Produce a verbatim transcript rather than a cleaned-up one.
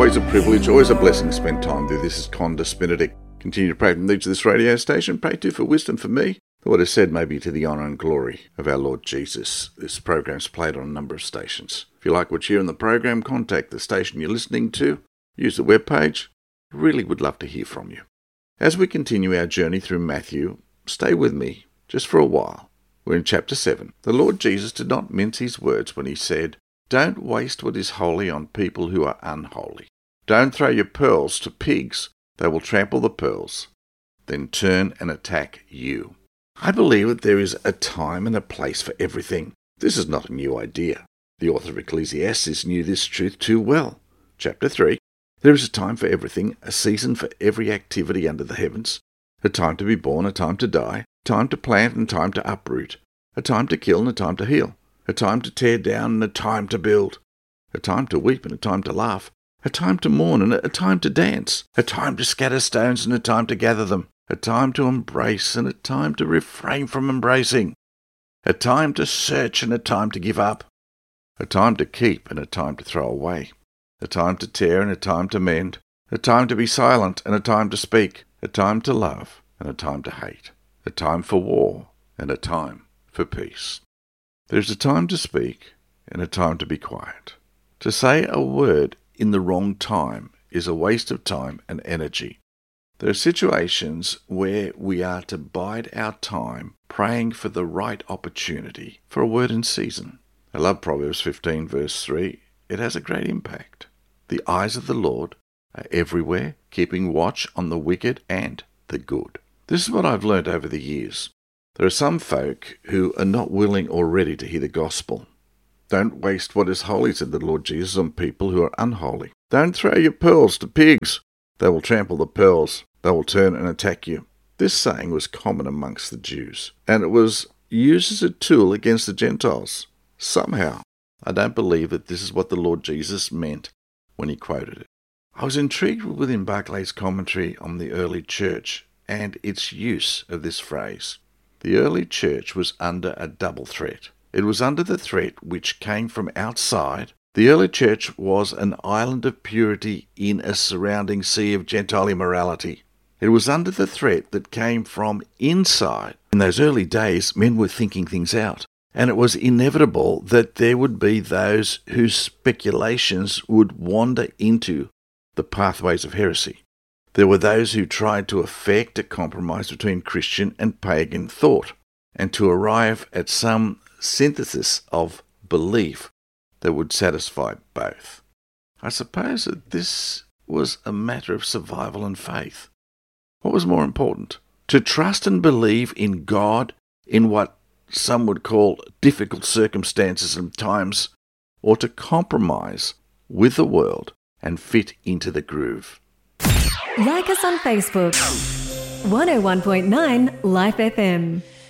Always a privilege, always a blessing to spend time with you. This is Condis Benedict. Continue to pray from the needs of this radio station. Pray too for wisdom for me, that what is said may be to the honour and glory of our Lord Jesus. This program is played on a number of stations. If you like what you hear in the program, contact the station you're listening to. Use the webpage. Really would love to hear from you. As we continue our journey through Matthew, stay with me just for a while. We're in chapter seven. The Lord Jesus did not mince his words when he said, "Don't waste what is holy on people who are unholy. Don't throw your pearls to pigs. They will trample the pearls, then turn and attack you." I believe that there is a time and a place for everything. This is not a new idea. The author of Ecclesiastes knew this truth too well. Chapter three. There is a time for everything, a season for every activity under the heavens, a time to be born, a time to die, a time to plant and time to uproot, a time to kill and a time to heal, a time to tear down and a time to build, a time to weep and a time to laugh, a time to mourn and a time to dance, a time to scatter stones and a time to gather them, a time to embrace and a time to refrain from embracing, a time to search and a time to give up, a time to keep and a time to throw away, a time to tear and a time to mend, a time to be silent and a time to speak, a time to love and a time to hate, a time for war and a time for peace. There is a time to speak and a time to be quiet. To say a word in the wrong time is a waste of time and energy. There are situations where we are to bide our time praying for the right opportunity for a word in season. I love Proverbs fifteen verse three. It has a great impact. The eyes of the Lord are everywhere, keeping watch on the wicked and the good. This is what I've learned over the years. There are some folk who are not willing or ready to hear the gospel. Don't waste what is holy, said the Lord Jesus, on people who are unholy. Don't throw your pearls to pigs. They will trample the pearls. They will turn and attack you. This saying was common amongst the Jews, and it was used as a tool against the Gentiles. Somehow, I don't believe that this is what the Lord Jesus meant when he quoted it. I was intrigued with William Barclay's commentary on the early church and its use of this phrase. The early church was under a double threat. It was under the threat which came from outside. The early church was an island of purity in a surrounding sea of Gentile immorality. It was under the threat that came from inside. In those early days, men were thinking things out, and it was inevitable that there would be those whose speculations would wander into the pathways of heresy. There were those who tried to effect a compromise between Christian and pagan thought, and to arrive at some synthesis of belief that would satisfy both. I suppose that this was a matter of survival and faith. What was more important? To trust and believe in God in what some would call difficult circumstances and times, or to compromise with the world and fit into the groove. Like us on Facebook. one oh one point nine Life F M.